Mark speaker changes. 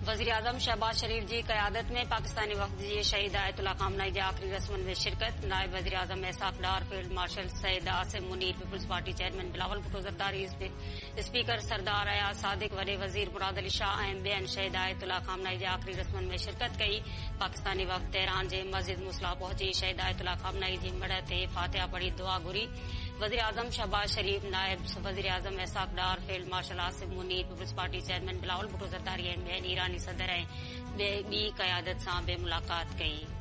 Speaker 1: वज़ीर-ए-आज़म शहबाज शरीफ जी क़यादत में पाकिस्तानी वफ़द जी शहीद आयतुल्लाह खामनाई जी आख़िरी रस्मन में शिरकत। नायब वज़ीर-ए-आज़म इसहाक़ डार, field marshal Syed Asim Munir, peoples party chairman Bilawal Bhutto Zardari, speaker सरदार अयाज सादिक, वॾे वज़ीर मुराद अली शाह ऐं ॿियनि शहीद आयतुल्लाह खामनाई जी आख़िरी रस्मन में शिरकत कई। पाकिस्तानी वफ़द तेहरान जे मस्जिद मुसला पहुची शहीद आयतुल्लाह खामनाई जी मड़ ते फातिहा पढ़ी दुआ घुरी। वज़ीर-ए-आज़म शहबाज शरीफ, नायब वज़ीर-ए-आज़म इसहाक़ डार, field marshal Asim Munir, peoples party chairman Bilawal Bhutto Zardari ऐं ॿियनि ईरानी सदर ऐं ॿी क़यादत सां बि मुलाक़ात कई।